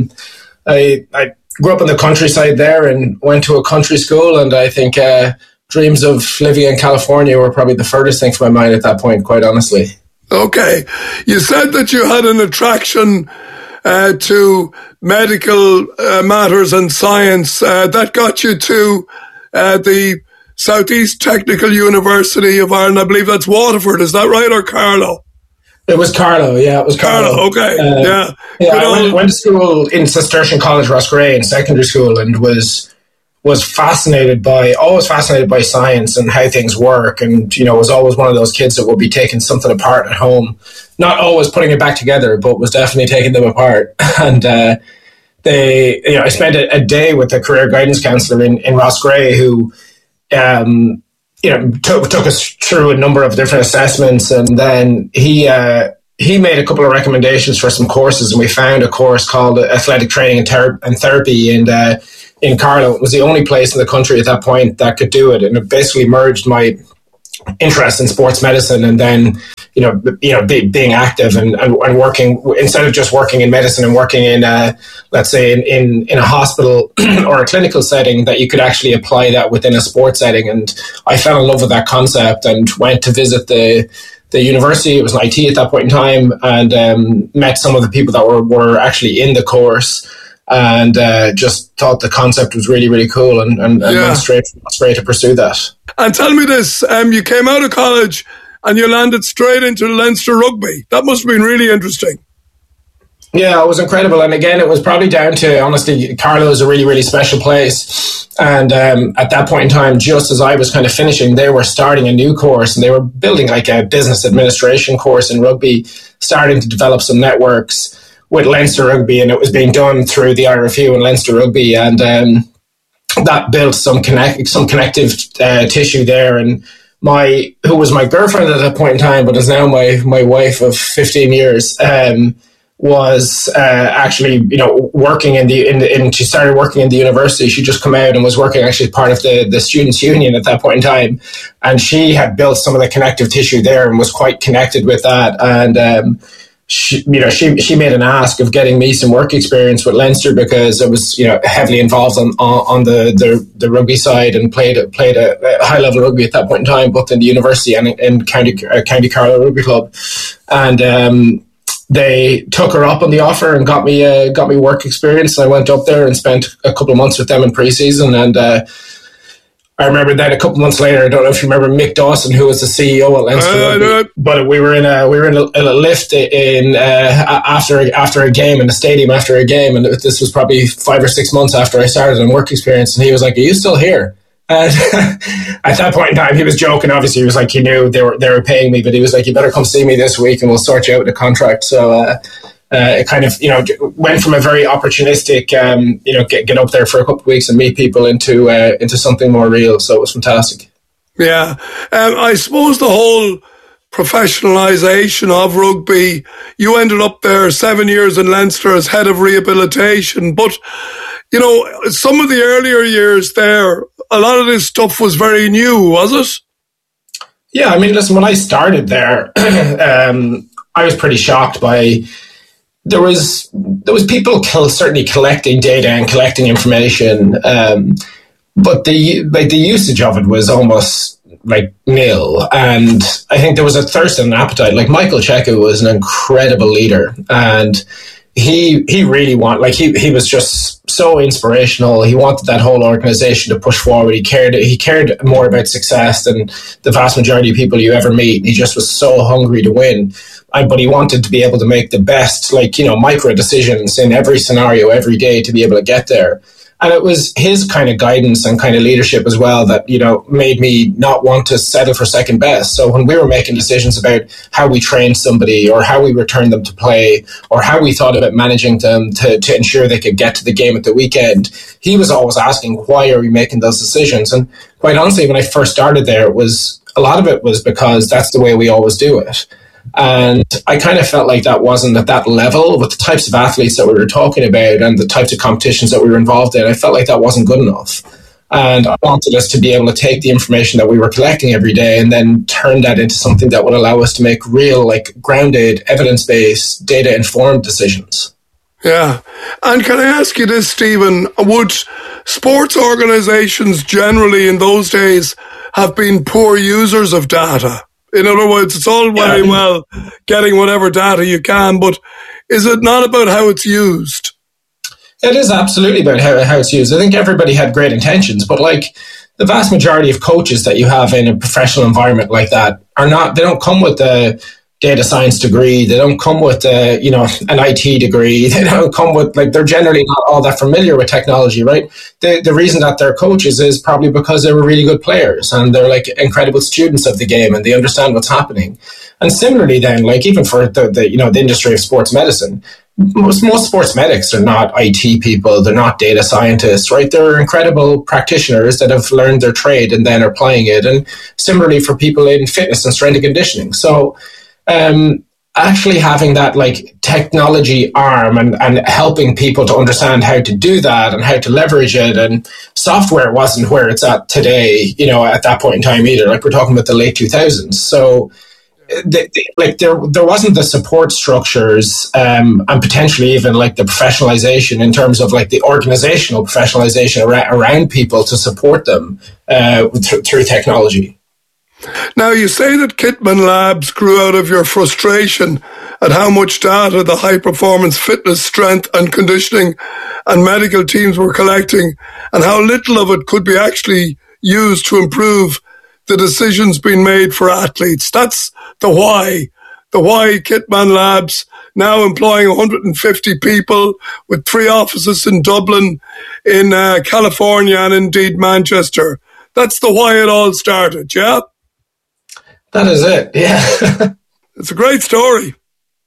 I grew up in the countryside there and went to a country school, and I think dreams of living in California were probably the furthest thing from my mind at that point, quite honestly. Okay. You said that you had an attraction to medical matters and science. That got you to the Southeast Technical University of Ireland. I believe that's Waterford. Is that right, or Carlow? It was Carlow, yeah. It was Carlow, okay. Yeah. I went to school in Cistercian College, Roscrea in secondary school, and was always fascinated by science and how things work, and was always one of those kids that would be taking something apart at home, not always putting it back together, but was definitely taking them apart. And I spent a day with the career guidance counsellor in Roscrea, who took us through a number of different assessments, and then he made a couple of recommendations for some courses, and we found a course called Athletic Training and Therapy in Carlow. It was the only place in the country at that point that could do it, and it basically merged my interest in sports medicine and then being active and working, instead of just working in medicine and working in let's say in a hospital or a clinical setting, that you could actually apply that within a sports setting. And I fell in love with that concept and went to visit the university. It was an IT at that point in time, and met some of the people that were actually in the course, and just thought the concept was really, really cool, and went straight to pursue that. And tell me this, you came out of college and you landed straight into Leinster Rugby. That must have been really interesting. Yeah, it was incredible. And again, it was probably down to, honestly, Carlow is a really, really special place. And at that point in time, just as I was kind of finishing, they were starting a new course, and they were building like a business administration course in rugby, starting to develop some networks with Leinster Rugby, and it was being done through the IRFU and Leinster Rugby. And that built some connective tissue there. And who was my girlfriend at that point in time, but is now my wife of 15 years, was actually working she started working in the university. She just come out and was working actually part of the students' union at that point in time, and she had built some of the connective tissue there and was quite connected with that. And she made an ask of getting me some work experience with Leinster, because I was heavily involved on the rugby side, and played a high level rugby at that point in time, both in the university and in County Carlow Rugby Club. And they took her up on the offer and got me work experience. I went up there and spent a couple of months with them in pre-season, and I remember then a couple months later, I don't know if you remember Mick Dawson, who was the CEO at Leinster, but we were in a lift after a game in the stadium after a game, and this was probably 5 or 6 months after I started on work experience, and he was like, "Are you still here?" And at that point in time, he was joking. Obviously, he was like, he knew they were paying me, but he was like, "You better come see me this week, and we'll sort you out with a contract." So it kind of went from a very opportunistic get up there for a couple of weeks and meet people into something more real. So it was fantastic. Yeah, I suppose the whole professionalisation of rugby, you ended up there 7 years in Leinster as head of rehabilitation, but some of the earlier years there, a lot of this stuff was very new, was it? Yeah, I mean, listen, when I started there, I was pretty shocked by. There was people certainly collecting data and collecting information, but the usage of it was almost like nil. And I think there was a thirst and an appetite. Like Michael Cheika was an incredible leader, and he really he was just so inspirational. He wanted that whole organization to push forward. He cared more about success than the vast majority of people you ever meet. He just was so hungry to win. But he wanted to be able to make the best, micro decisions in every scenario every day to be able to get there. And it was his kind of guidance and kind of leadership as well that, made me not want to settle for second best. So when we were making decisions about how we trained somebody, or how we returned them to play, or how we thought about managing them to ensure they could get to the game at the weekend, he was always asking, why are we making those decisions? And quite honestly, when I first started there, a lot of it was because that's the way we always do it. And I kind of felt like that wasn't at that level with the types of athletes that we were talking about and the types of competitions that we were involved in. I felt like that wasn't good enough. And I wanted us to be able to take the information that we were collecting every day and then turn that into something that would allow us to make real, grounded, evidence-based, data-informed decisions. Yeah. And can I ask you this, Stephen? Would sports organisations generally in those days have been poor users of data? In other words, it's all very well getting whatever data you can, but is it not about how it's used? It is absolutely about how it's used. I think everybody had great intentions, but the vast majority of coaches that you have in a professional environment like that they don't come with the data science degree. They don't come with an IT degree. They don't come with, like, they're generally not all that familiar with technology, right? The reason that they're coaches is probably because they were really good players and they're like incredible students of the game and they understand what's happening. And similarly then, like, even for the industry of sports medicine, most sports medics are not IT people. They're not data scientists, right? They're incredible practitioners that have learned their trade and then are applying it. And similarly for people in fitness and strength and conditioning. So actually having that like technology arm and helping people to understand how to do that and how to leverage it, and software wasn't where it's at today, at that point in time either. Like, we're talking about the late 2000s. So there wasn't the support structures and potentially even like the professionalization in terms of like the organizational professionalization around people to support them through technology. Now, you say that Kitman Labs grew out of your frustration at how much data the high-performance fitness, strength and conditioning and medical teams were collecting, and how little of it could be actually used to improve the decisions being made for athletes. That's the why. The why Kitman Labs, now employing 150 people with 3 offices in Dublin, in California and indeed Manchester. That's the why it all started, yeah? That is it, yeah. It's a great story.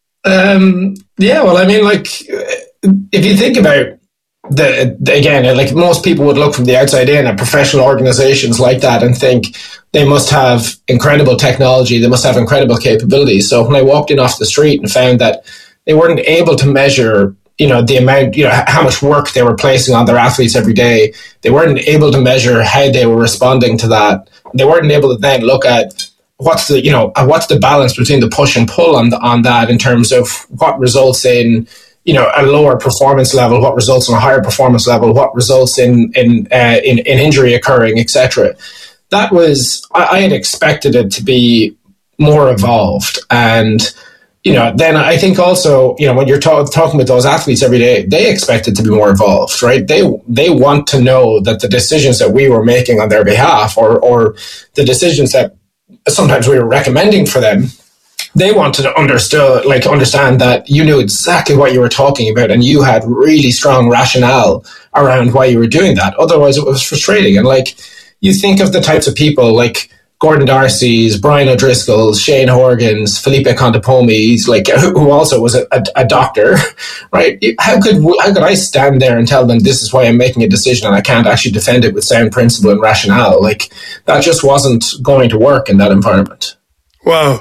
Yeah, well, I mean, like, if you think about again, like, most people would look from the outside in at professional organizations like that and think they must have incredible technology, they must have incredible capabilities. So when I walked in off the street and found that they weren't able to measure, the amount, how much work they were placing on their athletes every day, they weren't able to measure how they were responding to that. They weren't able to then look at what's the balance between the push and pull on that in terms of what results in a lower performance level, what results in a higher performance level, what results in injury occurring, etc. That was, I had expected it to be more evolved. And, then I think also, when you're talking with those athletes every day, they expect it to be more evolved, right? They want to know that the decisions that we were making on their behalf or the decisions that sometimes we were recommending for them, they wanted to understand that you knew exactly what you were talking about and you had really strong rationale around why you were doing that. Otherwise, it was frustrating. And like, you think of the types of people like Gordon Darcy's, Brian O'Driscoll's, Shane Horgan's, Felipe Contepomi's, like, who also was a doctor, right? How could I stand there and tell them this is why I'm making a decision and I can't actually defend it with sound principle and rationale? Like, that just wasn't going to work in that environment. Wow.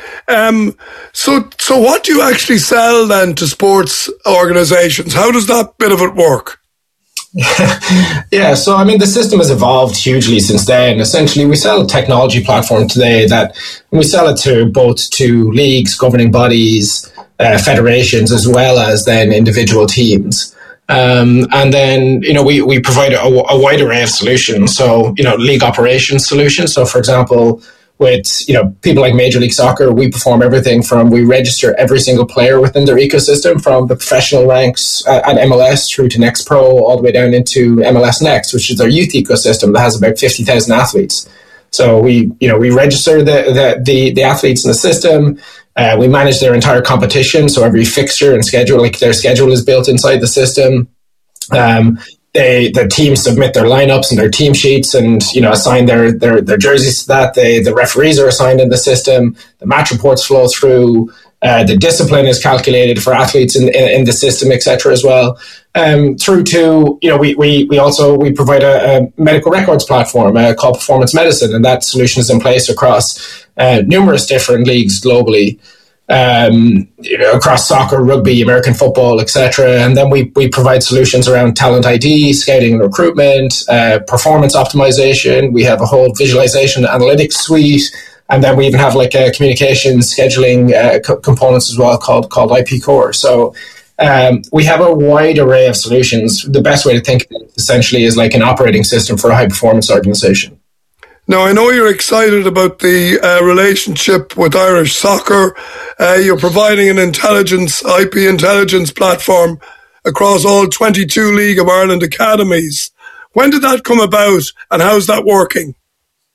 So what do you actually sell then to sports organizations? How does that bit of it work? Yeah, so I mean, the system has evolved hugely since then. Essentially, we sell a technology platform today that we sell it to both to leagues, governing bodies, federations, as well as then individual teams. And then, we provide a wide array of solutions. So, league operations solutions. So, for example, with, people like Major League Soccer, we perform everything from, we register every single player within their ecosystem, from the professional ranks at MLS through to Next Pro, all the way down into MLS Next, which is their youth ecosystem that has about 50,000 athletes. So we register the athletes in the system. We manage their entire competition. So every fixture and schedule, like, their schedule is built inside the system. The teams submit their lineups and their team sheets and, assign their jerseys to that. The referees are assigned in the system. The match reports flow through. The discipline is calculated for athletes in the system, etc. as well. Through to, we provide a medical records platform called Performance Medicine, and that solution is in place across numerous different leagues globally. Across soccer, rugby, American football, etc. And then we provide solutions around talent ID, scouting and recruitment, performance optimization. We have a whole visualization analytics suite. And then we even have like a communications scheduling components as well called IP Core. So we have a wide array of solutions. The best way to think of it essentially is like an operating system for a high performance organization. Now, I know you're excited about the relationship with Irish soccer. You're providing an IP intelligence platform across all 22 League of Ireland academies. When did that come about and how's that working?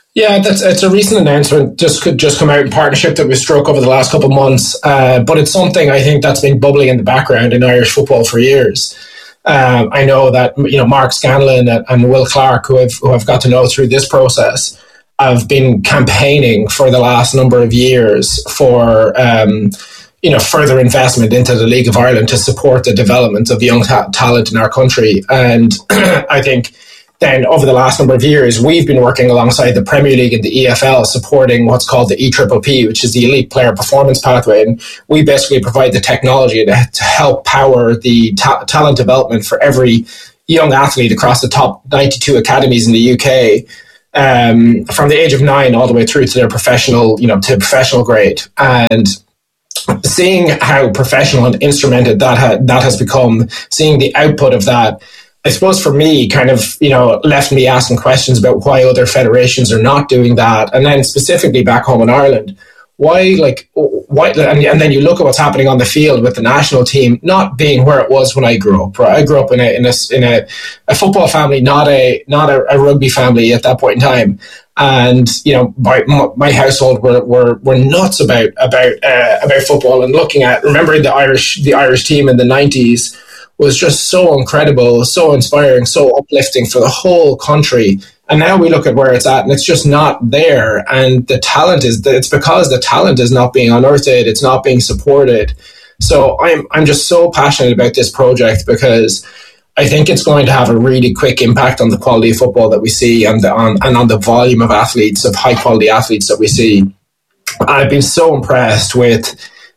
Yeah, it's a recent announcement. Could just come out in partnership that we struck over the last couple of months. But it's something I think that's been bubbling in the background in Irish football for years. I know that Mark Scanlon and Will Clark, who I've got to know through this process, have been campaigning for the last number of years for further investment into the League of Ireland to support the development of young talent in our country. And I think then over the last number of years, we've been working alongside the Premier League and the EFL, supporting what's called the EPPP, which is the Elite Player Performance Pathway. And we basically provide the technology to help power the talent development for every young athlete across the top 92 academies in the UK, from the age of 9 all the way through to their professional grade. And seeing how professional and instrumented that has become, seeing the output of that, I suppose for me, kind of, left me asking questions about why other federations are not doing that. And then specifically back home in Ireland, why, and then you look at what's happening on the field with the national team not being where it was when I grew up. Right? I grew up in a football family, not a rugby family at that point in time. And, my household were nuts about football, and looking at, remembering the Irish team in the 90s was just so incredible, so inspiring, so uplifting for the whole country. And now we look at where it's at, and it's just not there. And it's because the talent is not being unearthed, it's not being supported. So I'm just so passionate about this project, because I think it's going to have a really quick impact on the quality of football that we see, and on the volume of athletes, of high quality athletes that we see. And I've been so impressed with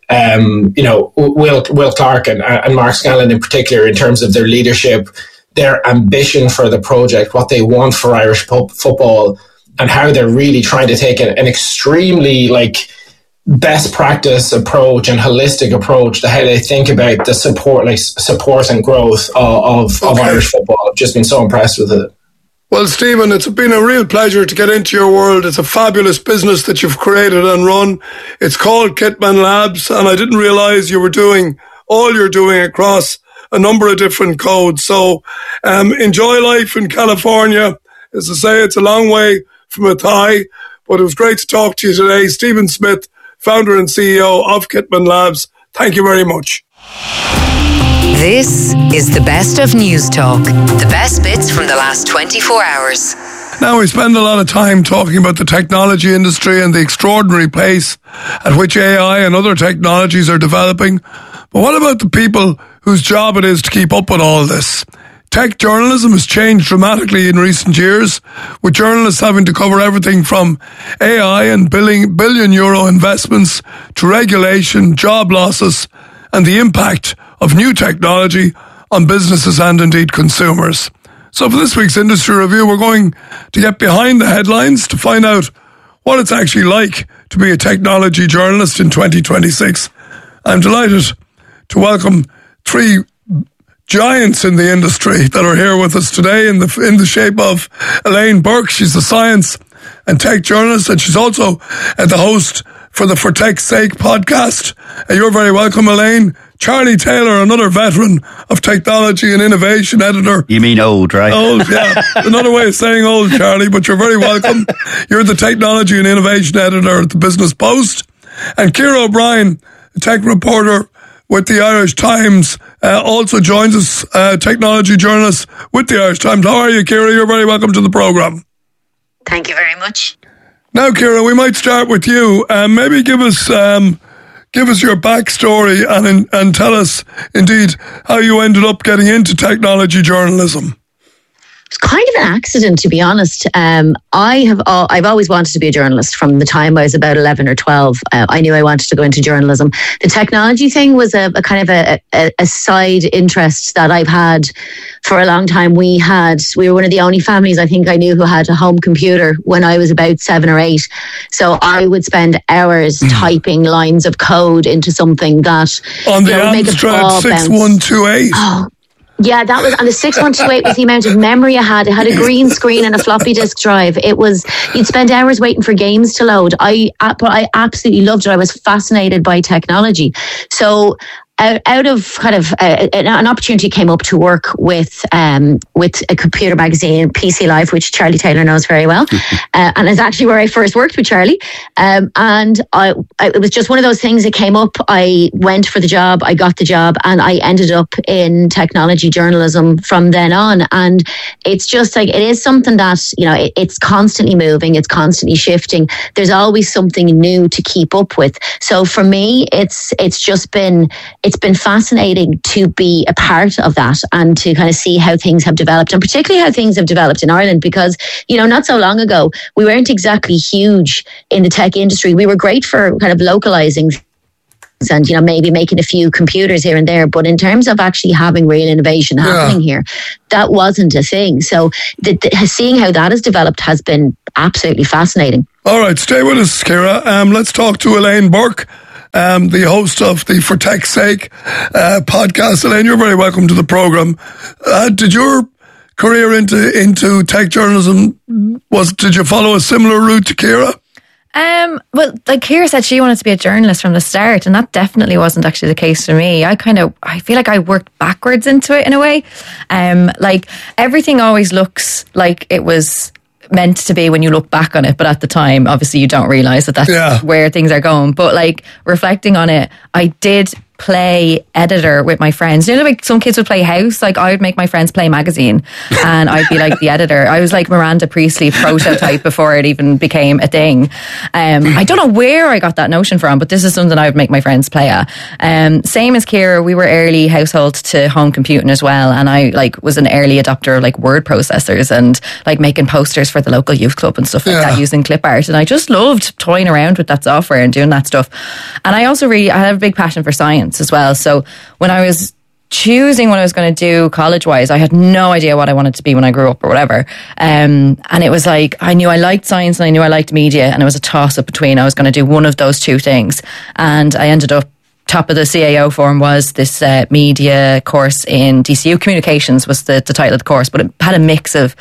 Will Clark and Mark Scanlon in particular, in terms of their leadership, their ambition for the project, what they want for Irish football, and how they're really trying to take an extremely best practice approach and holistic approach to how they think about the support and growth of Irish football. I've just been so impressed with it. Well, Stephen, it's been a real pleasure to get into your world. It's a fabulous business that you've created and run. It's called Kitman Labs, and I didn't realize you were doing all you're doing across a number of different codes. So enjoy life in California. As I say, it's a long way from a Thai, but it was great to talk to you today. Stephen Smith, founder and CEO of Kitman Labs. Thank you very much. This is the best of News Talk. The best bits from the last 24 hours. Now, we spend a lot of time talking about the technology industry and the extraordinary pace at which AI and other technologies are developing. But what about the people whose job it is to keep up with all this? Tech journalism has changed dramatically in recent years, with journalists having to cover everything from AI and billion euro investments to regulation, job losses, and the impact of new technology on businesses and indeed consumers. So for this week's Industry Review, we're going to get behind the headlines to find out what it's actually like to be a technology journalist in 2026. I'm delighted to welcome three giants in the industry that are here with us today in the shape of Elaine Burke. She's a science and tech journalist, and she's also the host for the For Tech's Sake podcast. You're very welcome, Elaine. Charlie Taylor, another veteran of technology and innovation editor. You mean old, right? Old, yeah. Another way of saying old, Charlie, but you're very welcome. You're the technology and innovation editor at the Business Post. And Ciara O'Brien, a tech reporter with the Irish Times, also joins us, technology journalist with the Irish Times. How are you, Ciara? You're very welcome to the programme. Thank you very much. Now, Ciara, we might start with you. Maybe give us your backstory and tell us, indeed, how you ended up getting into technology journalism. It's kind of an accident, to be honest. I've always wanted to be a journalist from the time I was about 11 or 12. I knew I wanted to go into journalism. The technology thing was a kind of a side interest that I've had for a long time. We were one of the only families I think I knew who had a home computer when I was about 7 or 8. So I would spend hours typing lines of code into something that on the Amstrad 6128. Oh. Yeah, that was, and the 6128 was the amount of memory I had. It had a green screen and a floppy disk drive. You'd spend hours waiting for games to load. But I absolutely loved it. I was fascinated by technology. So out of kind of an opportunity came up to work with a computer magazine, PC Live, which Charlie Taylor knows very well, and is actually where I first worked with Charlie. And it was just one of those things that came up. I went for the job, I got the job, and I ended up in technology journalism from then on. And it's just like, it is something that, you know, it's constantly moving, it's constantly shifting. There's always something new to keep up with. So for me, it's been fascinating to be a part of that and to kind of see how things have developed, and particularly how things have developed in Ireland, because, you know, not so long ago, we weren't exactly huge in the tech industry. We were great for kind of localizing and, you know, maybe making a few computers here and there, but in terms of actually having real innovation happening here, that wasn't a thing. So seeing how that has developed has been absolutely fascinating. All right, stay with us, Ciara. Let's talk to Elaine Burke, the host of the For Tech's Sake podcast. Elaine, you're very welcome to the programme. Did your career into tech journalism, did you follow a similar route to Ciara? Well, like Ciara said, she wanted to be a journalist from the start, and that definitely wasn't actually the case for me. I feel like I worked backwards into it in a way. Like everything always looks like it was meant to be when you look back on it, but at the time, obviously, you don't realise that that's where things are going. But like reflecting on it, I did play editor with my friends. You know, like some kids would play house. Like I would make my friends play magazine, and I'd be like the editor. I was like Miranda Priestley prototype before it even became a thing. I don't know where I got that notion from, but this is something I would make my friends play at. Same as Ciara, we were early household to home computing as well, and I like was an early adopter of like word processors and like making posters for the local youth club and stuff like that using clip art, and I just loved toying around with that software and doing that stuff. And I also I have a big passion for science as well. So when I was choosing what I was going to do college-wise, I had no idea what I wanted to be when I grew up or whatever. And it was like, I knew I liked science and I knew I liked media, and it was a toss-up between I was going to do one of those two things. And I ended up top of the CAO form was this media course in DCU. Communications was the title of the course, but it had a mix of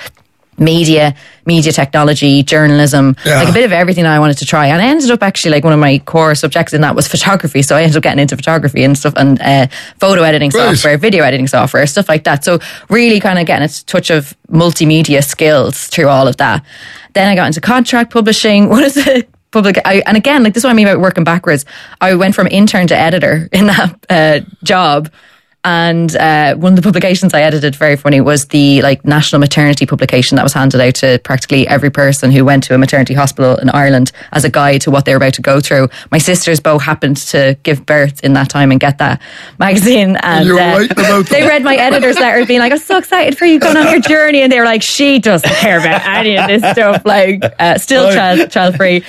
media technology, journalism, like a bit of everything I wanted to try. And I ended up actually, like, one of my core subjects in that was photography, so I ended up getting into photography and stuff, and photo editing software, video editing software, stuff like that. So really kind of getting a touch of multimedia skills through all of that. Then I got into contract publishing. What is it? And again, like, this is what I mean about working backwards. I went from intern to editor in that job. And one of the publications I edited, very funny, was the like national maternity publication that was handed out to practically every person who went to a maternity hospital in Ireland as a guide to what they were about to go through. My sisters both happened to give birth in that time and get that magazine, and they read my editor's letter being like, I'm so excited for you going on your journey, and they were like, she doesn't care about any of this stuff, like still child free.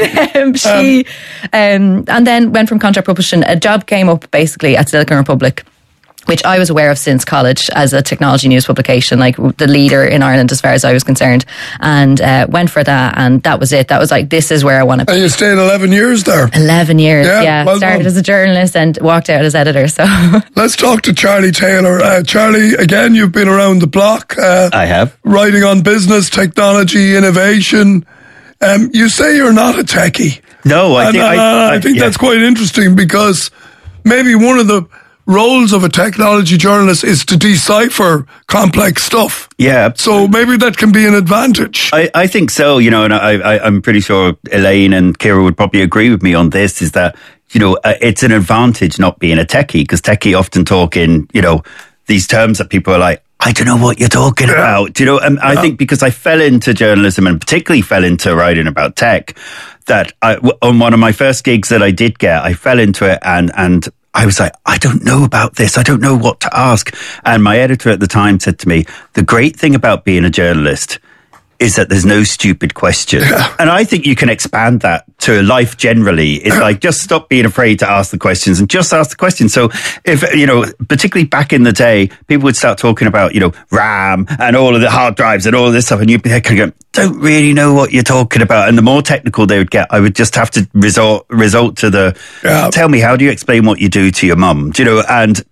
And then went from contract publishing. A job came up basically at Silicon Republic, which I was aware of since college as a technology news publication, like the leader in Ireland as far as I was concerned, and went for that, and that was it. That was like, this is where I want to be. And you stayed 11 years there. 11 years, yeah. Well started as a journalist and walked out as editor. So let's talk to Charlie Taylor. Charlie, again, you've been around the block. I have. Writing on business, technology, innovation. You say you're not a techie. No, I think that's quite interesting, because maybe one of the roles of a technology journalist is to decipher complex stuff. Yeah. So maybe that can be an advantage. I think so, you know, and I'm pretty sure Elaine and Ciara would probably agree with me on this, is that, you know, it's an advantage not being a techie, because techie often talk in, you know, these terms that people are like, I don't know what you're talking about, you know, and I think because I fell into journalism and particularly fell into writing about tech, that on one of my first gigs that I did get, I fell into it and I was like, I don't know about this. I don't know what to ask. And my editor at the time said to me, the great thing about being a journalist is that there's no stupid question. And I think you can expand that to life generally. It's like, just stop being afraid to ask the questions and just ask the questions. So if, you know, particularly back in the day, people would start talking about, you know, RAM and all of the hard drives and all of this stuff, and you'd be kind of going, don't really know what you're talking about. And the more technical they would get, I would just have to resort to the, tell me, how do you explain what you do to your mum? Do you know? And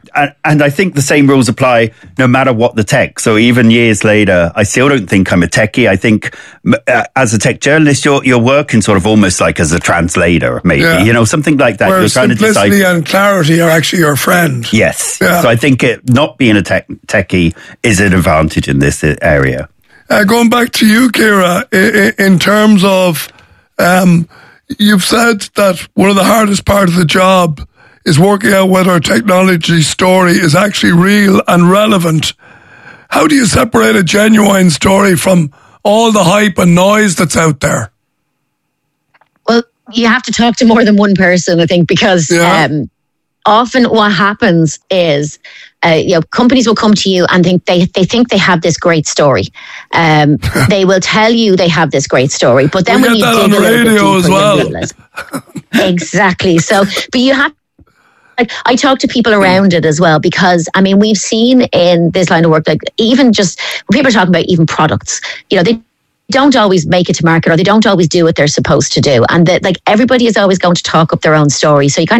and I think the same rules apply no matter what the tech. So even years later, I still don't think I'm a techie. I think as a tech journalist, you're working sort of almost like as a translator, maybe, something like that. Where you're trying simplicity to decide, and clarity are actually your friend. Yes. Yeah. So I think not being a techie is an advantage in this area. Going back to you, Ciara, in terms of, you've said that one of the hardest parts of the job is working out whether a technology story is actually real and relevant. How do you separate a genuine story from all the hype and noise that's out there? Well, you have to talk to more than one person, I think, because often what happens is, companies will come to you and they think they have this great story. They will tell you they have this great story, but then when you dig a little bit deeper, you realize exactly. So, but you have. I talk to people around it as well, because I mean, we've seen in this line of work, like even just when people are talking about even products, they don't always make it to market, or they don't always do what they're supposed to do, and that like everybody is always going to talk up their own story. So you kind of